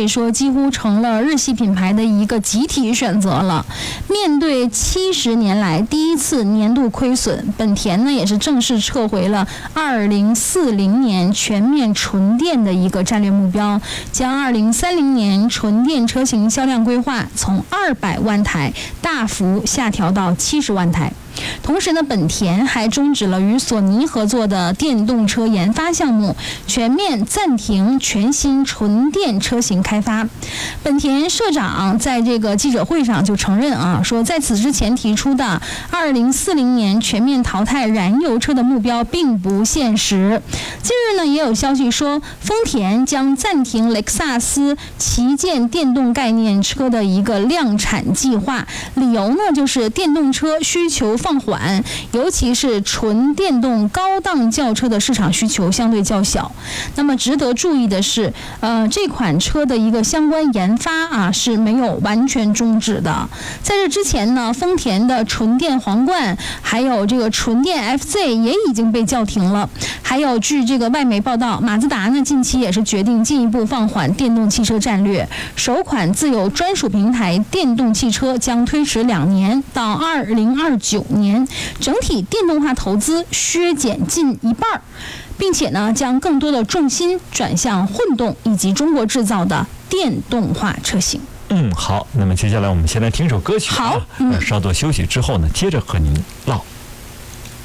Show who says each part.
Speaker 1: 以说几乎成了日系品牌的一个集体选择了。面对70年来第一次年度亏损，本田呢也是正式撤回了2040年全面纯电的一个战略目标，将2030年纯电车型销量规划从200万台大幅下调到70万台。同时呢，本田还终止了与索尼合作的电动车研发项目，全面暂停全新纯电车型开发。本田社长在这个记者会上就承认说在此之前提出的2040年全面淘汰燃油车的目标并不现实。近日呢，也有消息说，丰田将暂停雷克萨斯旗舰电动概念车的一个量产计划，理由呢就是电动车需求放缓，尤其是纯电动高档轿车的市场需求相对较小。那么值得注意的是，这款车的一个相关研发是没有完全终止的。在这之前呢，丰田的纯电皇冠还有这个纯电 FZ 也已经被叫停了。还有据这个外媒报道，马自达呢近期也是决定进一步放缓电动汽车战略，首款自有专属平台电动汽车将推迟2年到2029年，整体电动化投资削减近1半，并且呢将更多的重心转向混动以及中国制造的电动化车型。
Speaker 2: 好，那么接下来我们先来听首歌曲。
Speaker 1: 好，
Speaker 2: 稍作休息之后呢，接着和您唠。